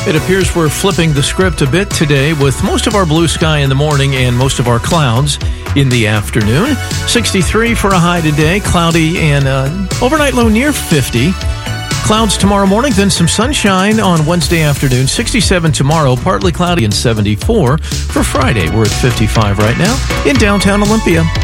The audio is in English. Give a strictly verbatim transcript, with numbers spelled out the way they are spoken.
It appears we're flipping the script a bit today with most of our blue sky in the morning and most of our clouds in the afternoon. sixty-three for a high today, cloudy and uh, overnight low near fifty. Clouds tomorrow morning, then some sunshine on Wednesday afternoon. sixty-seven tomorrow, partly cloudy and seventy-four for Friday. We're at fifty-five right now in downtown Olympia.